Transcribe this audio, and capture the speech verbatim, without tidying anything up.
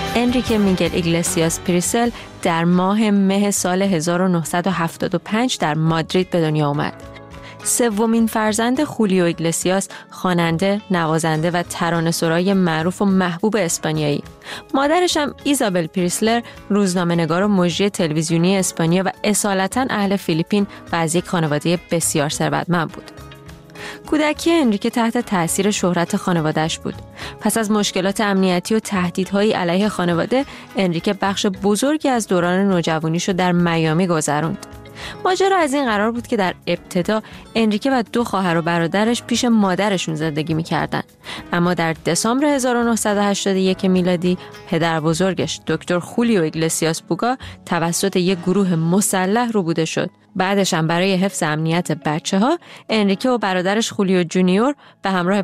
انریکه میگل ایگلسیاس پریسل در ماه مه سال هزار و نهصد و هفتاد و پنج در مادرید به دنیا آمد. سومین فرزند خولیو ایگلسیاس، خواننده، نوازنده و ترانه‌سرای معروف و محبوب اسپانیایی. مادرش هم ایزابل پریسلر، روزنامه‌نگار و مجری تلویزیونی اسپانیا و اصالتاً اهل فیلیپین و از یک خانواده بسیار ثروتمند بود. کودکی انریکه تحت تأثیر شهرت خانواده‌اش بود. پس از مشکلات امنیتی و تهدیدهای علیه خانواده، انریکه بخش بزرگی از دوران نوجوانیشو در میامی گذروند. ماجرا از این قرار بود که در ابتدا انریکه و دو خواهر و برادرش پیش مادرشون زندگی می‌کردند، اما در دسامبر هزار و نهصد و هشتاد و یک میلادی پدر بزرگش دکتر خولیو ایگلسیاس بوگا توسط یک گروه مسلح روبوده شد. بعدش هم برای حفظ امنیت بچه‌ها، انریکه و برادرش خولیو جونیور به همراه